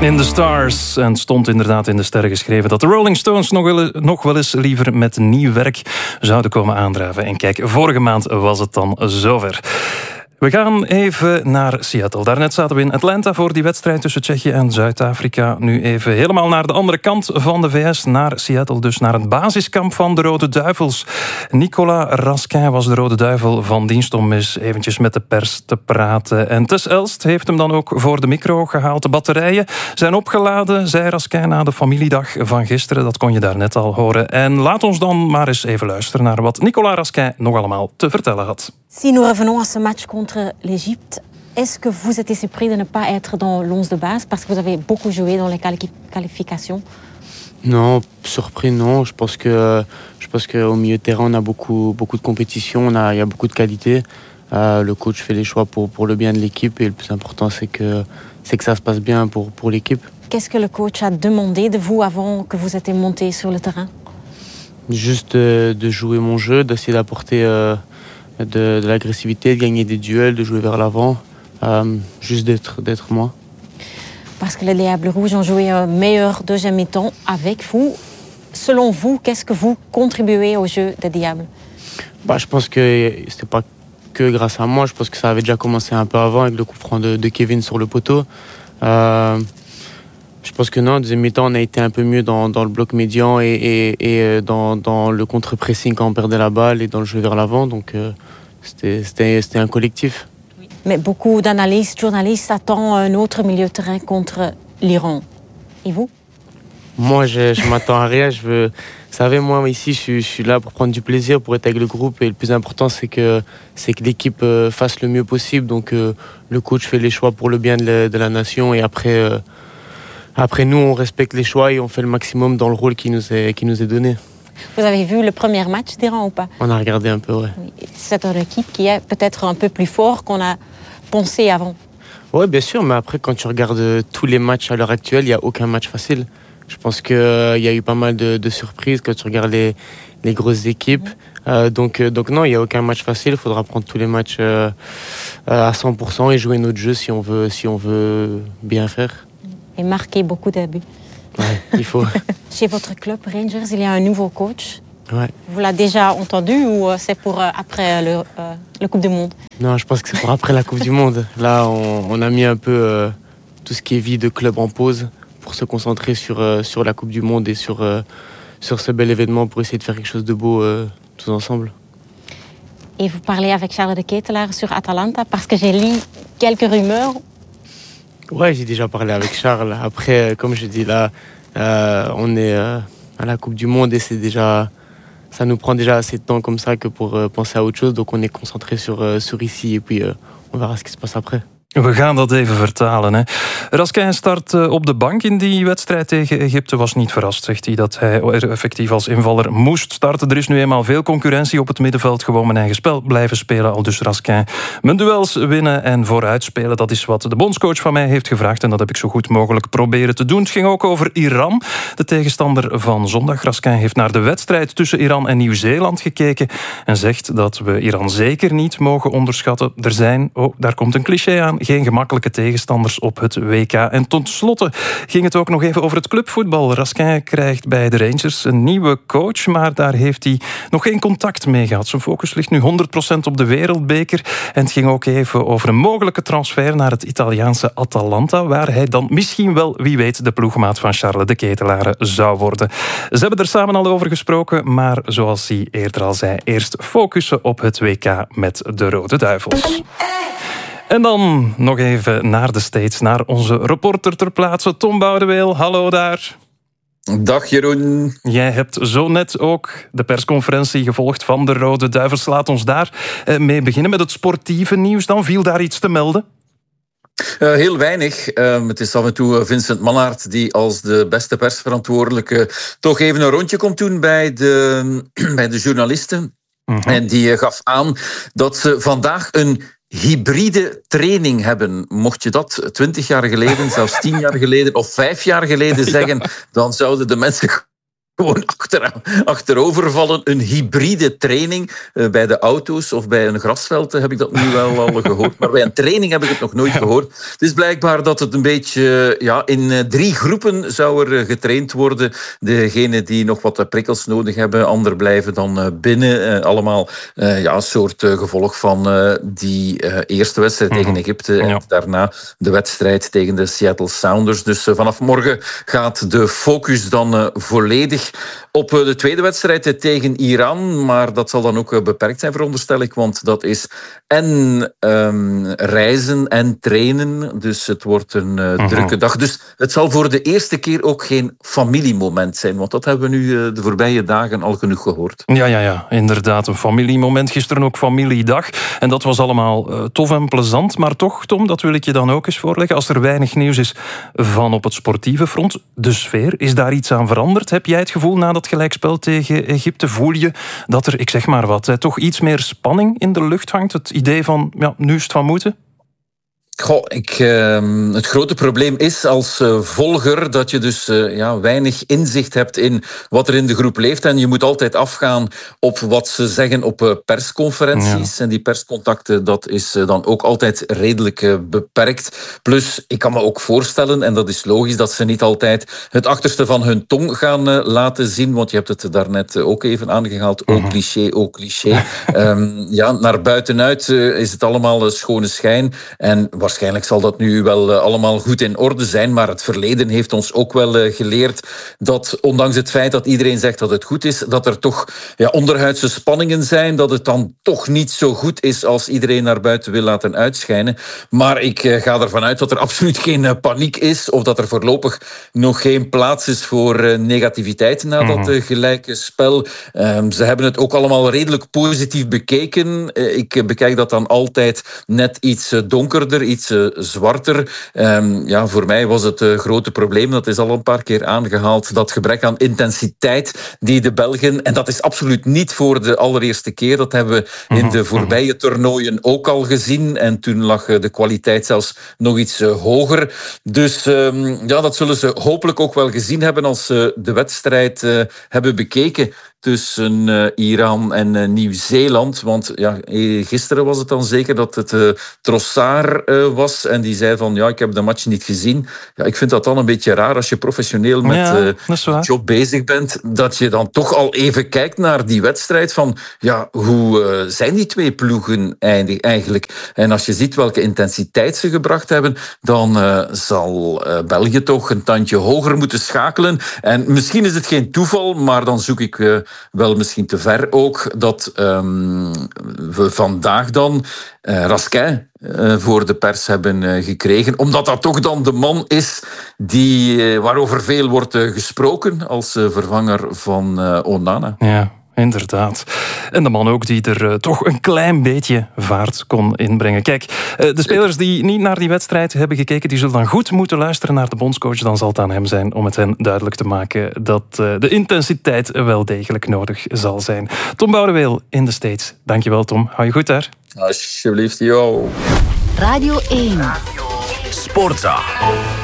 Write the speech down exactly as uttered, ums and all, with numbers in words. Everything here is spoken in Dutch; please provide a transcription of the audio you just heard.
In the Stars. En stond inderdaad in de sterren geschreven dat de Rolling Stones nog wel, nog wel eens liever met nieuw werk zouden komen aandraven. En kijk, vorige maand was het dan zover. We gaan even naar Seattle. Daarnet zaten we in Atlanta voor die wedstrijd tussen Tsjechië en Zuid-Afrika. Nu even helemaal naar de andere kant van de V S, naar Seattle, dus naar het basiskamp van de Rode Duivels. Nicolas Raskin was de Rode Duivel van dienst om eens eventjes met de pers te praten. En Tess Elst heeft hem dan ook voor de micro gehaald. De batterijen zijn opgeladen, zei Raskin, na de familiedag van gisteren. Dat kon je daarnet al horen. En laat ons dan maar eens even luisteren naar wat Nicolas Raskin nog allemaal te vertellen had. Si nous revenons à ce match contre l'Égypte, est-ce que vous étiez surpris de ne pas être dans l'once de base parce que vous avez beaucoup joué dans les quali- qualifications? Non, surpris non. Je pense que je pense qu'au milieu de terrain on a beaucoup beaucoup de compétition, on a il y a beaucoup de qualité. Euh, le coach fait les choix pour pour le bien de l'équipe et le plus important c'est que c'est que ça se passe bien pour pour l'équipe. Qu'est-ce que le coach a demandé de vous avant que vous étiez monté sur le terrain? Juste de, de jouer mon jeu, d'essayer d'apporter euh, de, de l'agressivité, de gagner des duels, de jouer vers l'avant, euh, juste d'être, d'être moi. Parce que les Diables Rouges ont joué un meilleur deuxième mi-temps avec vous. Selon vous, qu'est-ce que vous contribuez au jeu des Diables? Bah, je pense que c'était pas que grâce à moi, je pense que ça avait déjà commencé un peu avant avec le coup franc de, de Kevin sur le poteau. Euh, je pense que non, deuxième mi-temps, on a été un peu mieux dans, dans le bloc médian et, et, et dans, dans le contre-pressing quand on perdait la balle et dans le jeu vers l'avant. Donc euh, c'était, c'était, c'était un collectif. Mais beaucoup d'analystes, journalistes attendent un autre milieu de terrain contre l'Iran. Et vous? Moi, je, je m'attends à rien. Je veux, vous savez, moi ici, je suis, je suis là pour prendre du plaisir, pour être avec le groupe. Et le plus important, c'est que, c'est que l'équipe euh, fasse le mieux possible. Donc, euh, le coach fait les choix pour le bien de la, de la nation. Et après, euh, après, nous, on respecte les choix et on fait le maximum dans le rôle qui nous est, qui nous est donné. Vous avez vu le premier match d'Iran ou pas? On a regardé un peu, ouais. C'est une équipe qui est peut-être un peu plus forte qu'on a pensé avant. Oui, bien sûr. Mais après, quand tu regardes tous les matchs à l'heure actuelle, il n'y a aucun match facile. Je pense qu'il euh, y a eu pas mal de, de surprises quand tu regardes les, les grosses équipes. Euh, donc, euh, donc non, il n'y a aucun match facile. Il faudra prendre tous les matchs euh, à cent pour cent et jouer notre jeu si on veut, si on veut bien faire. Et marquer beaucoup de buts. Ouais, il faut. Chez votre club Rangers, il y a un nouveau coach. Ouais. Vous l'avez déjà entendu ou c'est pour euh, après le, euh, la Coupe du Monde? Non, je pense que c'est pour après la Coupe du Monde. Là, on, on a mis un peu euh, tout ce qui est vie de club en pause pour se concentrer sur, euh, sur la Coupe du Monde et sur, euh, sur ce bel événement pour essayer de faire quelque chose de beau euh, tous ensemble. Et vous parlez avec Charles de Ketelaere sur Atalanta parce que j'ai lu quelques rumeurs. Ouais, j'ai déjà parlé avec Charles. Après, comme je dis là, euh, on est euh, à la Coupe du Monde et c'est déjà, ça nous prend déjà assez de temps comme ça que pour euh, penser à autre chose. Donc on est concentré sur, euh, sur ici et puis euh, on verra ce qui se passe après. We gaan dat even vertalen. Hè. Raskin start op de bank in die wedstrijd tegen Egypte. Was niet verrast, zegt hij, dat hij er effectief als invaller moest starten. Er is nu eenmaal veel concurrentie op het middenveld. Gewoon mijn eigen spel blijven spelen, al dus Raskin. Mijn duels winnen en vooruit spelen. Dat is wat de bondscoach van mij heeft gevraagd. En dat heb ik zo goed mogelijk proberen te doen. Het ging ook over Iran, de tegenstander van zondag. Raskin heeft naar de wedstrijd tussen Iran en Nieuw-Zeeland gekeken. En zegt dat we Iran zeker niet mogen onderschatten. Er zijn, oh, daar komt een cliché aan, geen gemakkelijke tegenstanders op het W K. En tot slotte ging het ook nog even over het clubvoetbal. Raskin krijgt bij de Rangers een nieuwe coach, maar daar heeft hij nog geen contact mee gehad. Zijn focus ligt nu honderd procent op de Wereldbeker. En het ging ook even over een mogelijke transfer naar het Italiaanse Atalanta, waar hij dan misschien wel, wie weet, de ploegmaat van Charles de Ketelaere zou worden. Ze hebben er samen al over gesproken, maar zoals hij eerder al zei, eerst focussen op het W K met de Rode Duivels. En dan nog even naar de States, naar onze reporter ter plaatse, Tom Boudeweel. Hallo daar. Dag Jeroen. Jij hebt zo net ook de persconferentie gevolgd van de Rode Duivels. Laat ons daar mee beginnen met het sportieve nieuws. Dan viel daar iets te melden? Uh, heel weinig. Uh, het is af en toe Vincent Mannaert die als de beste persverantwoordelijke toch even een rondje komt doen bij de, bij de journalisten. Mm-hmm. En die gaf aan dat ze vandaag een hybride training hebben. Mocht je dat twintig jaar geleden, zelfs tien jaar geleden of vijf jaar geleden zeggen, ja, dan zouden de mensen Gewoon achter, achterovervallen, een hybride training. Uh, bij de auto's of bij een grasveld heb ik dat nu wel al gehoord. Maar bij een training heb ik het nog nooit gehoord. Het is blijkbaar dat het een beetje... Ja, in uh, drie groepen zou er uh, getraind worden. Degenen die nog wat uh, prikkels nodig hebben, anderen blijven dan uh, binnen. Uh, allemaal uh, ja, een soort uh, gevolg van uh, die uh, eerste wedstrijd mm-hmm. tegen Egypte. En ja. daarna de wedstrijd tegen de Seattle Sounders. Dus uh, vanaf morgen gaat de focus dan uh, volledig op de tweede wedstrijd tegen Iran, maar dat zal dan ook beperkt zijn, veronderstel ik, want dat is en um, reizen en trainen, dus het wordt een uh, uh-huh. drukke dag. Dus het zal voor de eerste keer ook geen familiemoment zijn, want dat hebben we nu uh, de voorbije dagen al genoeg gehoord. Ja, ja, ja, inderdaad, een familiemoment. Gisteren ook familiedag en dat was allemaal uh, tof en plezant, maar toch, Tom, dat wil ik je dan ook eens voorleggen. Als er weinig nieuws is van op het sportieve front, de sfeer, is daar iets aan veranderd? Heb jij het gevoel na dat gelijkspel tegen Egypte, voel je dat er, ik zeg maar wat, hè, toch iets meer spanning in de lucht hangt? Het idee van, ja, nu is het van moeten? Goh, ik, uh, het grote probleem is als uh, volger dat je dus uh, ja, weinig inzicht hebt in wat er in de groep leeft. En je moet altijd afgaan op wat ze zeggen op uh, persconferenties. Ja. En die perscontacten, dat is uh, dan ook altijd redelijk uh, beperkt. Plus, ik kan me ook voorstellen, en dat is logisch, dat ze niet altijd het achterste van hun tong gaan uh, laten zien. Want je hebt het daarnet uh, ook even aangehaald. Ook uh-huh. cliché, ook cliché. um, ja, naar buitenuit uh, is het allemaal uh, schone schijn. En waarschijnlijk zal dat nu wel uh, allemaal goed in orde zijn, maar het verleden heeft ons ook wel uh, geleerd dat ondanks het feit dat iedereen zegt dat het goed is, dat er toch ja, onderhuidse spanningen zijn, dat het dan toch niet zo goed is als iedereen naar buiten wil laten uitschijnen. Maar ik uh, ga ervan uit dat er absoluut geen uh, paniek is, of dat er voorlopig nog geen plaats is voor uh, negativiteit na mm-hmm. dat uh, gelijke spel. Um, ze hebben het ook allemaal redelijk positief bekeken. Uh, ik uh, bekijk dat dan altijd net iets uh, donkerder, iets uh, zwarter. Um, ja, voor mij was het uh, grote probleem, dat is al een paar keer aangehaald, dat gebrek aan intensiteit die de Belgen, en dat is absoluut niet voor de allereerste keer, dat hebben we in de voorbije toernooien ook al gezien, en toen lag uh, de kwaliteit zelfs nog iets uh, hoger. Dus um, ja, dat zullen ze hopelijk ook wel gezien hebben als ze de wedstrijd uh, hebben bekeken tussen uh, Iran en uh, Nieuw-Zeeland. Want ja, gisteren was het dan zeker dat het uh, Trossard uh, was. En die zei van, ja, ik heb de match niet gezien. Ja, ik vind dat dan een beetje raar als je professioneel met ja, uh, job bezig bent, dat je dan toch al even kijkt naar die wedstrijd van, ja, hoe uh, zijn die twee ploegen eigenlijk? En als je ziet welke intensiteit ze gebracht hebben, dan uh, zal uh, België toch een tandje hoger moeten schakelen. En misschien is het geen toeval, maar dan zoek ik Uh, wel misschien te ver ook, dat um, we vandaag dan uh, Raskin uh, voor de pers hebben uh, gekregen, omdat dat toch dan de man is die, uh, waarover veel wordt uh, gesproken als uh, vervanger van uh, Onana. Ja. Inderdaad. En de man ook die er uh, toch een klein beetje vaart kon inbrengen. Kijk, uh, de spelers die niet naar die wedstrijd hebben gekeken, die zullen dan goed moeten luisteren naar de bondscoach. Dan zal het aan hem zijn om het hen duidelijk te maken dat uh, de intensiteit wel degelijk nodig zal zijn. Tom Boudeweel in de States. Dankjewel, Tom. Hou je goed daar. Alsjeblieft, yo. Radio één. Sportza.